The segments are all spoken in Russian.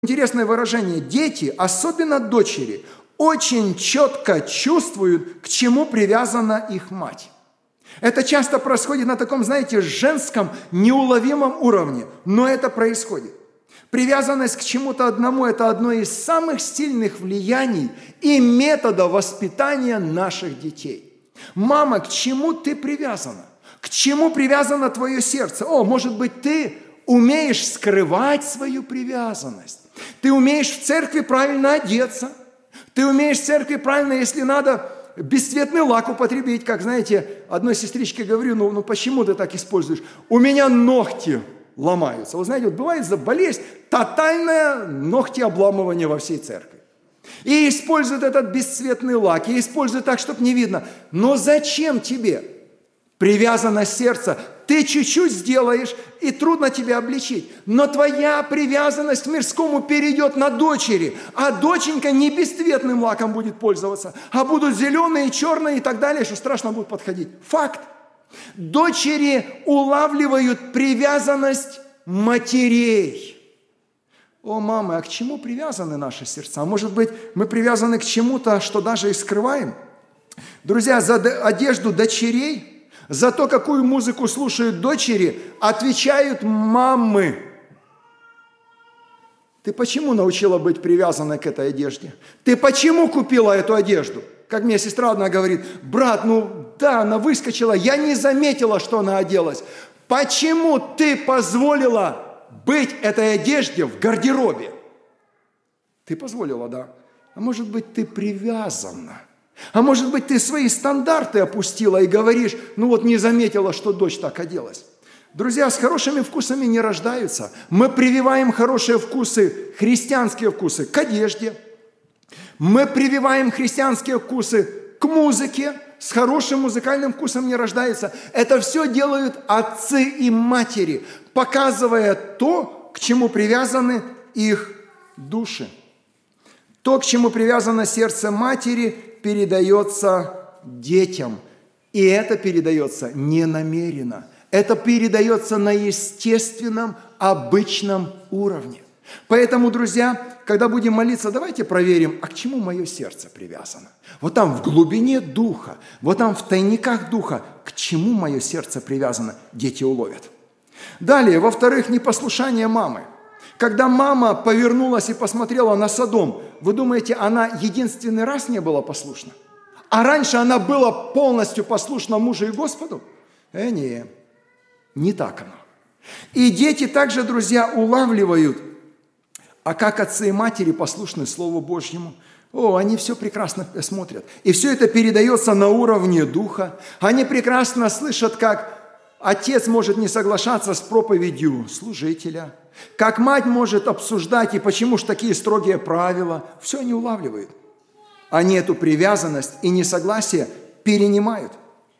Интересное выражение. Дети, особенно дочери, очень четко чувствуют, к чему привязана их мать. Это часто происходит на таком, знаете, женском, неуловимом уровне, но это происходит. Привязанность к чему-то одному – это одно из самых сильных влияний и методов воспитания наших детей. Мама, к чему ты привязана? К чему привязано твое сердце? Может быть, ты умеешь скрывать свою привязанность. Ты умеешь в церкви правильно одеться. Ты умеешь в церкви правильно, если надо, бесцветный лак употребить. Как, знаете, одной сестричке говорю, ну почему ты так используешь? У меня ногти ломаются. Вы знаете, бывает болезнь, тотальное ногтеобламывание во всей церкви. И используют этот бесцветный лак, и используют так, чтобы не видно. Но зачем тебе привязанность сердца? Ты чуть-чуть сделаешь, и трудно тебя обличить. Но твоя привязанность к мирскому перейдет на дочери. А доченька не бесцветным лаком будет пользоваться, а будут зеленые, черные и так далее, что страшно будет подходить. Факт. Дочери улавливают привязанность матерей. Мамы, а к чему привязаны наши сердца? Может быть, мы привязаны к чему-то, что даже и скрываем? Друзья, за одежду дочерей, за то, какую музыку слушают дочери, отвечают мамы. Ты почему научила быть привязанной к этой одежде? Ты почему купила эту одежду? Как мне сестра одна говорит, брат, она выскочила, я не заметила, что она оделась. Почему ты позволила быть этой одежде в гардеробе? Ты позволила, да. А может быть, ты привязана? А может быть, ты свои стандарты опустила и говоришь, не заметила, что дочь так оделась. Друзья, с хорошими вкусами не рождаются. Мы прививаем хорошие вкусы, христианские вкусы к одежде. Мы прививаем христианские вкусы к музыке. С хорошим музыкальным вкусом не рождается. Это все делают отцы и матери, показывая то, к чему привязаны их души. То, к чему привязано сердце матери, передается детям. И это передается не намеренно. Это передается на естественном, обычном уровне. Поэтому, друзья, когда будем молиться, давайте проверим, к чему мое сердце привязано. Вот там в глубине духа, вот там в тайниках духа, к чему мое сердце привязано, дети уловят. Далее, во-вторых, непослушание мамы. Когда мама повернулась и посмотрела на Содом, вы думаете, она единственный раз не была послушна? А раньше она была полностью послушна мужу и Господу? Не так оно. И дети также, друзья, улавливают, как отцы и матери послушны Слову Божьему. Они все прекрасно смотрят. И все это передается на уровне духа. Они прекрасно слышат, как отец может не соглашаться с проповедью служителя, как мать может обсуждать, и почему же такие строгие правила. Все они улавливают. Они эту привязанность и несогласие перенимают.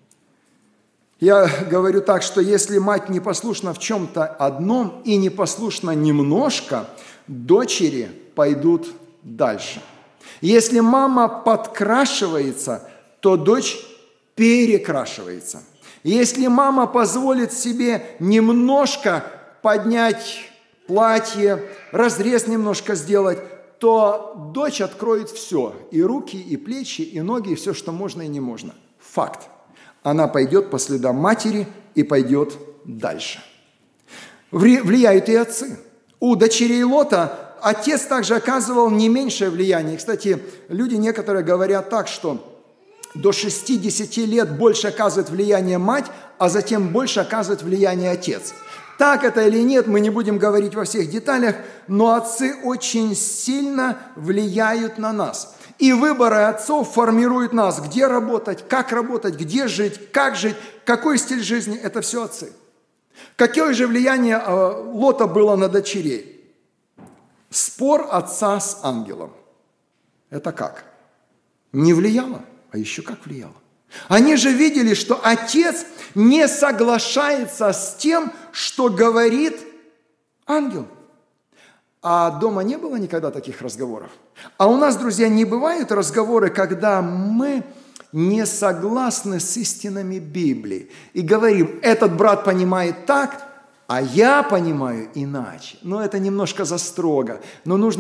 Я говорю так, что если мать не послушна в чем-то одном и не послушна немножко, дочери пойдут дальше. Если мама подкрашивается, то дочь перекрашивается. Если мама позволит себе немножко поднять платье, разрез немножко сделать, то дочь откроет все. И руки, и плечи, и ноги, и все, что можно и не можно. Факт. Она пойдет по следам матери и пойдет дальше. Влияют и отцы. У дочерей Лота отец также оказывал не меньшее влияние. Кстати, люди некоторые говорят так, что до 60 лет больше оказывает влияние мать, а затем больше оказывает влияние отец. Так это или нет, мы не будем говорить во всех деталях, но отцы очень сильно влияют на нас. И выборы отцов формируют нас, где работать, где жить, как жить, какой стиль жизни – это все отцы. Какое же влияние Лота было на дочерей? Спор отца с ангелом. Это как? Не влияло, а еще как влияло. Они же видели, что отец не соглашается с тем, что говорит ангел. А дома не было никогда таких разговоров. А у нас, друзья, не бывают разговоры, когда мы не согласны с истинами Библии и говорим, этот брат понимает так, А я понимаю иначе. Но это немножко застрого. Но нужно